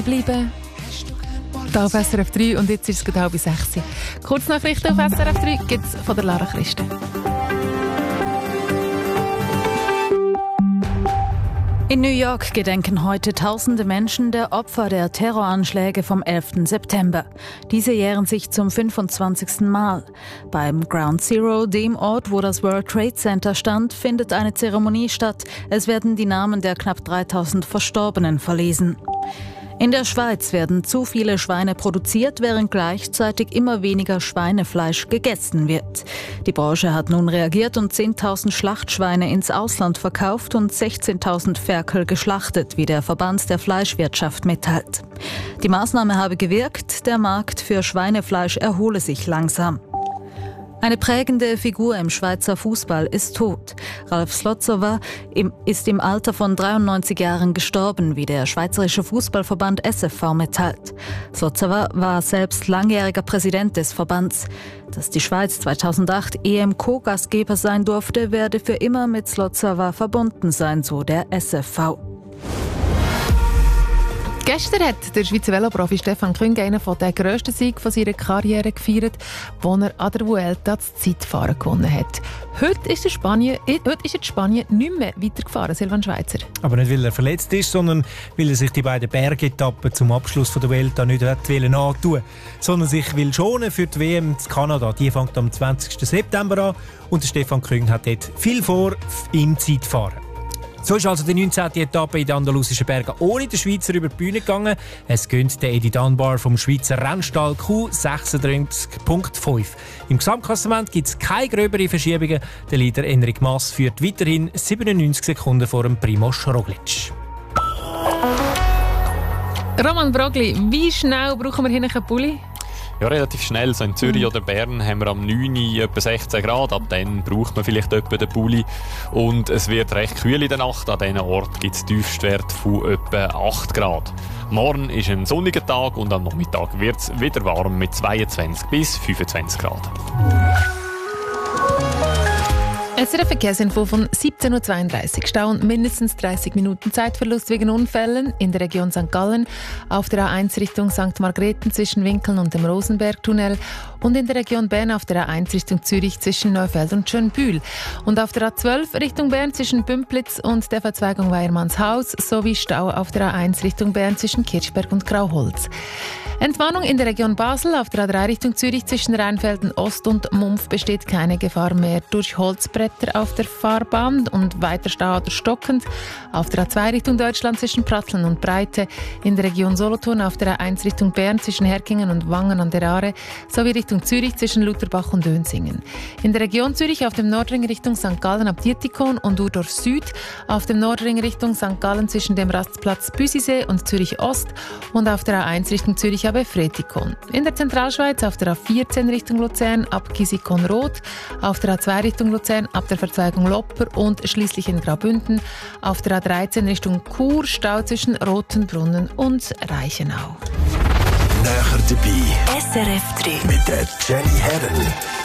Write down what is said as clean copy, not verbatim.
bleiben. Hier auf SRF 3 und jetzt ist es gerade 5:30. Kurznachrichten auf SRF 3 gibt es von der Lara Christen. In New York gedenken heute tausende Menschen der Opfer der Terroranschläge vom 11. September. Diese jähren sich zum 25. Mal. Beim Ground Zero, dem Ort, wo das World Trade Center stand, findet eine Zeremonie statt. Es werden die Namen der knapp 3000 Verstorbenen verlesen. In der Schweiz werden zu viele Schweine produziert, während gleichzeitig immer weniger Schweinefleisch gegessen wird. Die Branche hat nun reagiert und 10.000 Schlachtschweine ins Ausland verkauft und 16.000 Ferkel geschlachtet, wie der Verband der Fleischwirtschaft mitteilt. Die Maßnahme habe gewirkt, der Markt für Schweinefleisch erhole sich langsam. Eine prägende Figur im Schweizer Fußball ist tot. Ralf Slotzowa ist im Alter von 93 Jahren gestorben, wie der Schweizerische Fußballverband SFV mitteilt. Slotzowa war selbst langjähriger Präsident des Verbands. Dass die Schweiz 2008 EM-Co-Gastgeber sein durfte, werde für immer mit Slotzowa verbunden sein, so der SFV. Gestern hat der Schweizer Veloprofi Stefan Küng einen von den grössten Sieg von seiner Karriere gefeiert, wo er an der Vuelta das Zeitfahren gewonnen hat. Heute ist in Spanien nicht mehr weitergefahren, Silvan Schweizer. Aber nicht, weil er verletzt ist, sondern weil er sich die beiden Bergetappen zum Abschluss von der Vuelta nicht antun wollte, sondern sich will schonen für die WM in Kanada. Die fängt am 20. September an und der Stefan Küng hat dort viel vor im Zeitfahren. So ist also die 19. Etappe in den andalusischen Bergen ohne den Schweizer über die Bühne gegangen. Es gönnt der Eddie Dunbar vom Schweizer Rennstall Q36.5. Im Gesamtklassement gibt es keine gröbere Verschiebungen. Der Leader Enric Mas führt weiterhin 97 Sekunden vor dem Primož Roglič. Roman Brogli, wie schnell brauchen wir hier einen Pulli? Ja, relativ schnell. So in Zürich oder Bern haben wir am 9. etwa 16 Grad. Ab dann braucht man vielleicht etwa den Pulli. Und es wird recht kühl in der Nacht. An diesen Ort gibt es Tiefstwerte von etwa 8 Grad. Morgen ist ein sonniger Tag und am Nachmittag wird es wieder warm mit 22 bis 25 Grad. Es ist eine Verkehrsinfo von 17:32 Uhr. Stau und mindestens 30 Minuten Zeitverlust wegen Unfällen in der Region St. Gallen, auf der A1 Richtung St. Margrethen zwischen Winkeln und dem Rosenbergtunnel und in der Region Bern auf der A1 Richtung Zürich zwischen Neufeld und Schönbühl und auf der A12 Richtung Bern zwischen Bümplitz und der Verzweigung Weiermannshaus sowie Stau auf der A1 Richtung Bern zwischen Kirchberg und Grauholz. Entwarnung in der Region Basel, auf der A3 Richtung Zürich zwischen Rheinfelden Ost und Mumpf besteht keine Gefahr mehr durch Holzbretter auf der Fahrbahn und weiter Stau oder stockend. Auf der A2 Richtung Deutschland zwischen Pratteln und Breite, in der Region Solothurn auf der A1 Richtung Bern zwischen Herkingen und Wangen an der Aare sowie Richtung Zürich zwischen Lutherbach und Dönsingen. In der Region Zürich auf dem Nordring Richtung St. Gallen ab Dietikon und Urdorf Süd, auf dem Nordring Richtung St. Gallen zwischen dem Rastplatz Büsisee und Zürich Ost und auf der A1 Richtung Zürich ab Efretikon. In der Zentralschweiz auf der A14 Richtung Luzern ab Gisikon-Rot, auf der A2 Richtung Luzern ab der Verzweigung Lopper und schließlich in Graubünden, auf der A13 Richtung Chur Stau zwischen Rotenbrunnen und Reichenau. Näher dabei. SRF 3 mit der Jenny Herren.